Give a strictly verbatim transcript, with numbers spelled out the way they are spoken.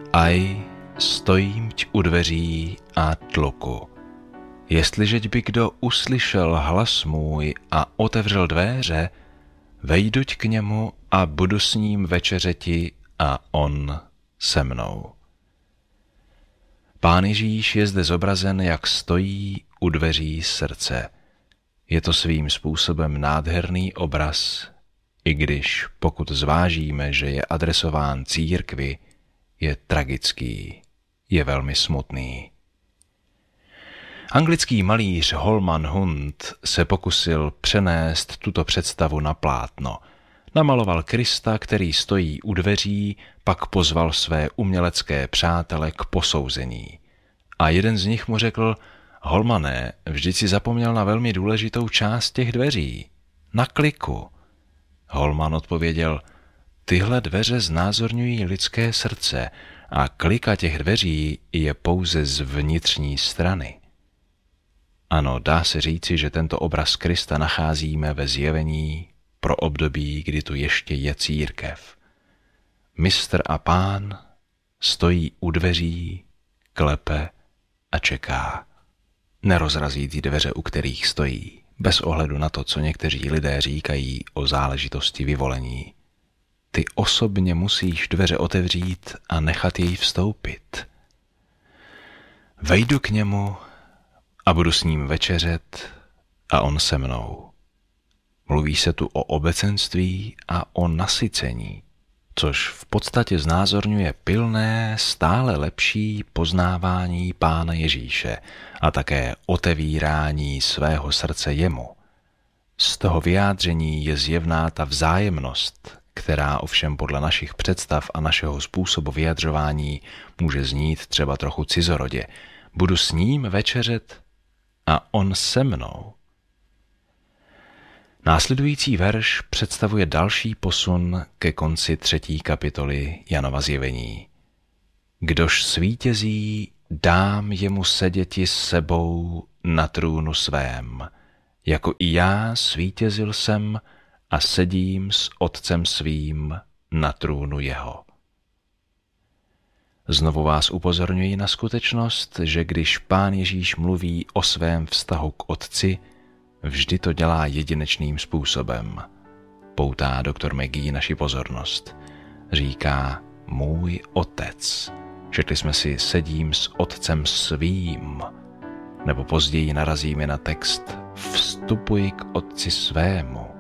Aj, stojímť u dveří a tluku. Jestliže by kdo uslyšel hlas můj a otevřel dvéře, vejduť k němu a budu s ním večeřeti a on se mnou. Pán Ježíš je zde zobrazen, jak stojí u dveří srdce. Je to svým způsobem nádherný obraz, i když pokud zvážíme, že je adresován církvi, je tragický, je velmi smutný. Anglický malíř Holman Hunt se pokusil přenést tuto představu na plátno. Namaloval Krista, který stojí u dveří, pak pozval své umělecké přátele k posouzení. A jeden z nich mu řekl: Holmané, vždyť si zapomněl na velmi důležitou část těch dveří, na kliku. Holman odpověděl: tyhle dveře znázorňují lidské srdce a klika těch dveří je pouze z vnitřní strany. Ano, dá se říci, že tento obraz Krista nacházíme ve Zjevení pro období, kdy tu ještě je církev. Mistr a Pán stojí u dveří, klepe a čeká. Nerozrazí ty dveře, u kterých stojí, bez ohledu na to, co někteří lidé říkají o záležitosti vyvolení. Ty osobně musíš dveře otevřít a nechat jej vstoupit. Vejdu k němu a budu s ním večeřet a on se mnou. Mluví se tu o obecenství a o nasycení, což v podstatě znázorňuje pilné, stále lepší poznávání Pána Ježíše a také otevírání svého srdce jemu. Z toho vyjádření je zjevná ta vzájemnost, která ovšem podle našich představ a našeho způsobu vyjadřování může znít třeba trochu cizorodě. Budu s ním večeřet a on se mnou. Následující verš představuje další posun ke konci třetí kapitoly Janova Zjevení. Kdož svítězí, dám jemu seděti s sebou na trůnu svém, jako i já svítězil jsem a sedím s Otcem svým na trůnu jeho. Znovu vás upozorňuji na skutečnost, že když Pán Ježíš mluví o svém vztahu k Otci, vždy to dělá jedinečným způsobem. Poutá doktor McGee naši pozornost. Říká můj otec. Četli jsme si sedím s Otcem svým. Nebo později narazíme na text vstupuji k Otci svému.